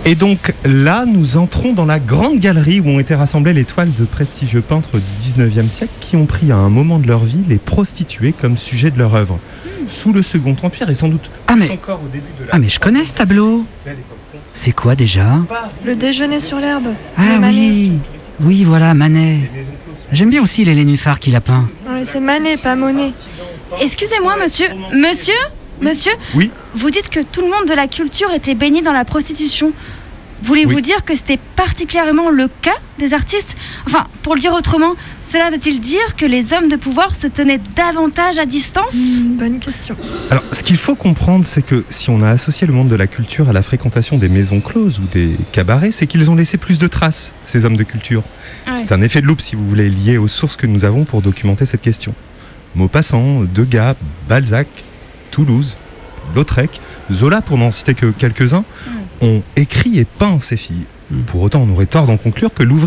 Et donc là, nous entrons dans la grande galerie où ont été rassemblées les toiles de prestigieux peintres du 19e siècle qui ont pris à un moment de leur vie les prostituées comme sujet de leur œuvre. Sous le Second Empire et sans doute encore au début de la... Ah mais je connais ce tableau. C'est quoi déjà ? Le déjeuner sur l'herbe. Ah oui, voilà, Manet. J'aime bien aussi les nénuphars qu'il a peints. Ouais, c'est Manet, pas Monet. Excusez-moi, monsieur. Monsieur, Oui. vous dites que tout le monde de la culture était baigné dans la prostitution. Voulez-vous Oui. dire que c'était particulièrement le cas des artistes ? Enfin, pour le dire autrement, cela veut-il dire que les hommes de pouvoir se tenaient davantage à distance ? Bonne question. Alors, ce qu'il faut comprendre, c'est que si on a associé le monde de la culture à la fréquentation des maisons closes ou des cabarets, c'est qu'ils ont laissé plus de traces, ces hommes de culture. Ouais. C'est un effet de loupe, si vous voulez, lié aux sources que nous avons pour documenter cette question. Maupassant, Degas, Balzac, Toulouse, Lautrec, Zola, pour n'en citer que quelques-uns, ont écrit et peint ces filles. Pour autant, on aurait tort d'en conclure que l'ouvrier